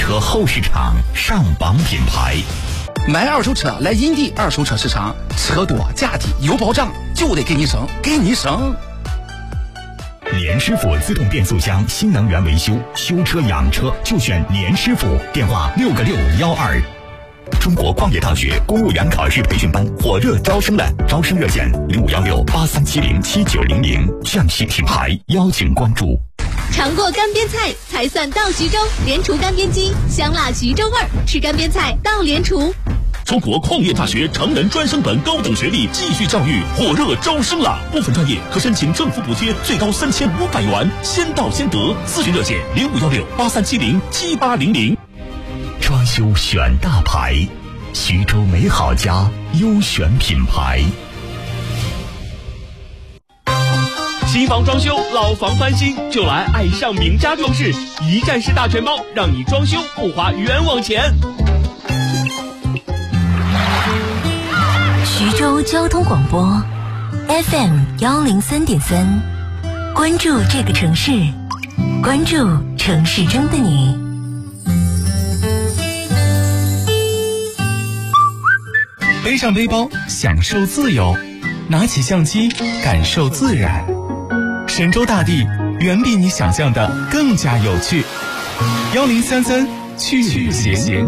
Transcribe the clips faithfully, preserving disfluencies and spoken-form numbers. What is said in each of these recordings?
车后市场上榜品牌。 买二手车来银地二手车市场，车多价低有保障，就得给你省，给你省。 年师傅自动变速箱新能源维修，修车养车就选年师傅，电话六个六幺二。中国矿业大学公务员考试培训班火热招生了，招生热线零五幺六八三七零七九零零，象系品牌邀请关注。 尝过干煸菜才算到徐州，莲厨干煸鸡，香辣徐州味儿，吃干煸菜到莲厨。 中国矿业大学成人专升本高等学历继续教育火热招生了，部分专业可申请政府补贴最高三千五百元，先到先得。咨询热线零五幺六八三七零七八零零。 装修选大牌，徐州美好家优选品牌。 新房装修，老房翻新，就来爱上名家装饰，一站式大全包，让你装修不花冤枉钱。 徐州交通广播 F M 幺零三点三，关注这个城市，关注城市中的你。 背上背包，享受自由；拿起相机，感受自然。神州大地远比你想象的更加有趣。幺零三三去旅行。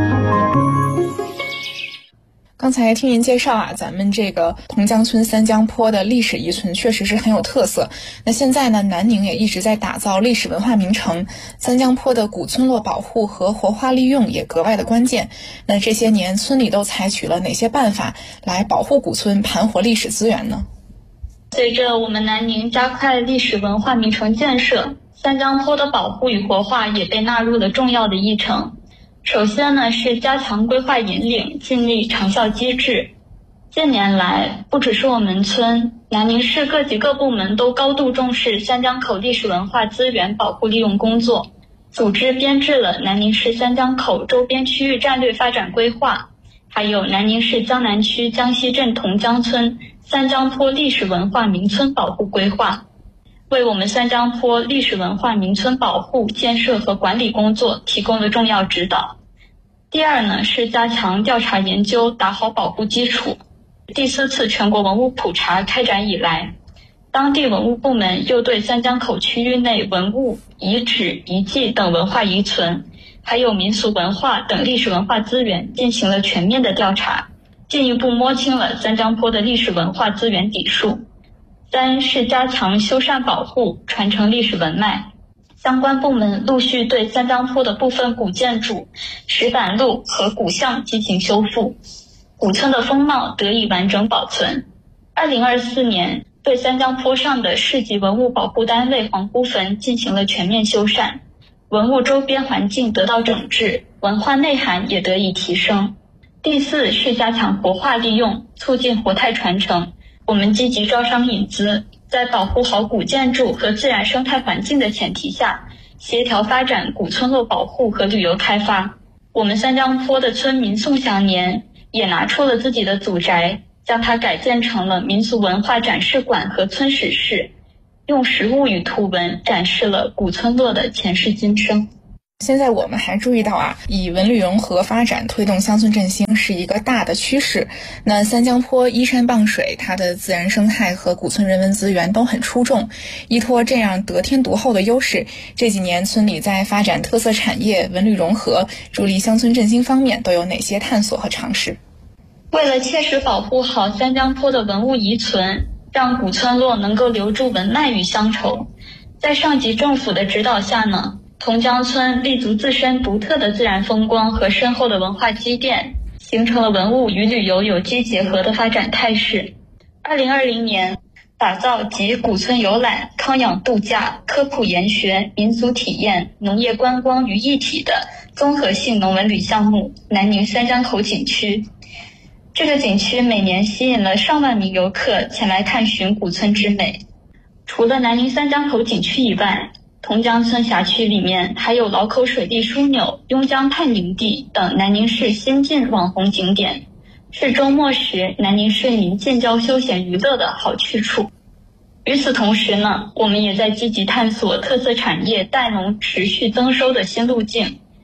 刚才听您介绍啊，咱们这个同江村三江坡的历史遗存确实是很有特色。那现在呢，南宁也一直在打造历史文化名城，三江坡的古村落保护和活化利用也格外的关键。那这些年村里都采取了哪些办法来保护古村、盘活历史资源呢？ 随着我们南宁加快历史文化名城建设，三江坡的保护与活化也被纳入了重要的议程。首先呢，是加强规划引领，建立长效机制。近年来，不只是我们村，南宁市各级各部门都高度重视三江口历史文化资源保护利用工作，组织编制了南宁市三江口周边区域战略发展规划，还有南宁市江南区江西镇同江村三江坡历史文化名村保护规划，为我们三江坡历史文化名村保护、建设和管理工作提供了重要指导。第二呢，是加强调查研究，打好保护基础。第四次全国文物普查开展以来，当地文物部门又对三江口区域内文物、遗址、遗迹等文化遗存，还有民俗文化等历史文化资源进行了全面的调查，进一步摸清了三江坡的历史文化资源底数。三是加强修缮保护，传承历史文脉。相关部门陆续对三江坡的部分古建筑、石板路和古巷进行修复，古村的风貌得以完整保存。二零二四年，对三江坡上的市级文物保护单位黄姑坟进行了全面修缮，文物周边环境得到整治，文化内涵也得以提升。第四是加强活化利用，促进活态传承。我们积极招商引资，在保护好古建筑和自然生态环境的前提下，协调发展古村落保护和旅游开发。我们三江坡的村民宋祥年也拿出了自己的祖宅，将它改建成了民俗文化展示馆和村史室，用实物与图文展示了古村落的前世今生。 现在我们还注意到啊，以文旅融合发展推动乡村振兴是一个大的趋势。那三江坡依山傍水，它的自然生态和古村人文资源都很出众。依托这样得天独厚的优势，这几年村里在发展特色产业、文旅融合、助力乡村振兴方面都有哪些探索和尝试？ 为了切实保护好三江坡的文物遗存，让古村落能够留住文脉与乡愁，在上级政府的指导下呢，同江村立足自身独特的自然风光和深厚的文化积淀，形成了文物与旅游有机结合的发展态势。二零二零年，打造集古村游览、康养度假、科普研学、民俗体验、农业观光于一体的综合性农文旅项目南宁三江口景区。这个景区每年吸引了上万名游客前来探寻古村之美。除了南宁三江口景区以外，同江村辖区里面还有老口水地枢纽、邕江探灵地等南宁市新晋网红景点，是周末时南宁市民近郊休闲娱乐的好去处。与此同时呢，我们也在积极探索特色产业带农持续增收的新路径。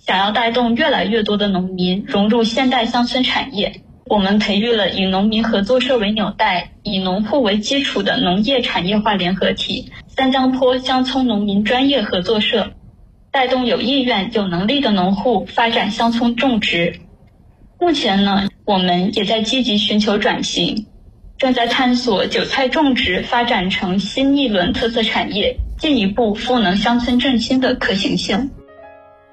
想要带动越来越多的农民融入现代乡村产业，我们培育了以农民合作社为纽带，以农户为基础的农业产业化联合体三江坡乡村农民专业合作社，带动有意愿有能力的农户发展乡村种植。目前呢，我们也在积极寻求转型，正在探索韭菜种植发展成新一轮特色产业，进一步赋能乡村振兴的可行性。